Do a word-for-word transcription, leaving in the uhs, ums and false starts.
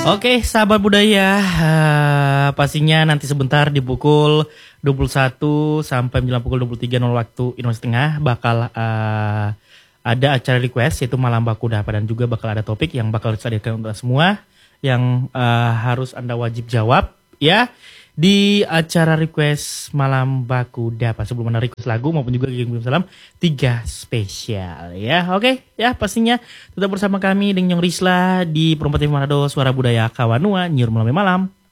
Oke, sahabat budaya, uh, pastinya nanti sebentar di pukul dua puluh satu sampai menjelang pukul dua puluh tiga nol waktu Indonesia Tengah bakal uh, ada acara request yaitu Malam Baku Dapa, dan juga bakal ada topik yang bakal disajikan untuk semua yang uh, harus Anda wajib jawab ya di acara request Malam Baku Dapa. Sebelum Anda request lagu maupun juga kirim salam tiga spesial ya. Oke ya, pastinya tetap bersama kami dengan Nyong Risla di Perempat Manado, Suara Budaya Kawanua Nyur Malam Malam.